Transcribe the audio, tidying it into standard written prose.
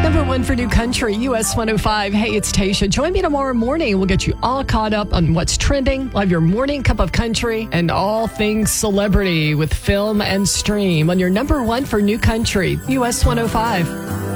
Number one for new country, US 105. Hey, it's Tasha. Join me tomorrow morning. We'll get you all caught up on what's trending. We'll have your morning cup of country and all things celebrity with Film and Stream on your number one for new country, US 105.